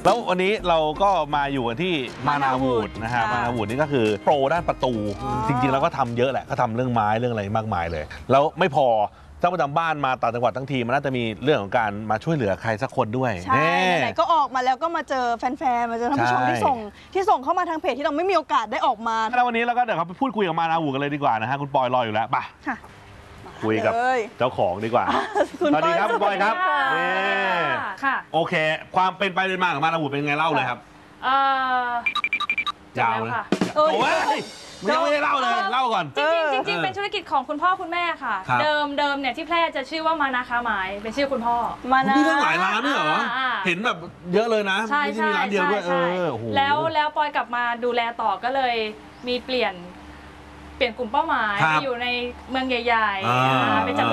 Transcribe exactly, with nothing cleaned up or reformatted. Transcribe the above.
แล้ววันนี้เราก็มาอยู่กันที่มานาวูดนะฮะมานาวูดนี่ก็คือโปรด้านประตูจริงๆแล้วก็ทำเยอะแหละก็ทำเรื่องไม้เรื่องอะไรมากมายเลยแล้วไม่พอเจ้าประจำบ้านมาต่างจังหวัดทั้งทีมันน่าจะมีเรื่องของการมาช่วยเหลือใครสักคนด้วยใช่ไหนๆก็ออกมาแล้วก็มาเจอแฟนๆมาเจอท่านผู้ชมที่ส่งที่ส่งเข้ามาทางเพจที่เราไม่มีโอกาสได้ออกมาแล้ววันนี้เราก็เดี๋ยวเราไปพูดคุยกับมานาวูดกันเลยดีกว่านะฮะคุณปอยรออยู่แล้วป่ะคุยกับเจ้าของดีกว่าสวัสดีครับคุณปอยครับนี่ค่ะโอเคความเป็นไปเป็นมาของมานาวูดเป็นไงเล่าเลยครับเออยาวเลยค่ะโอ้ยยังไม่ได้เล่าเลยเล่าก่อนจริงๆจริงๆเป็นธุรกิจของคุณพ่อคุณแม่ค่ะเดิมเดิมเนี่ยที่แพร่จะชื่อว่ามานาค้าไม้เป็นชื่อคุณพ่อมานามีทั้งหลายร้านด้วยเหรอเห็นแบบเยอะเลยนะไม่ใช่มีร้านเดียวด้วยเออแล้วแล้วปอยกลับมาดูแลต่อก็เลยมีเปลี่ยนเปลี่ยนกลุ่มเป้าหมายไปอยู่ในเมืองใหญ่ๆไปจับ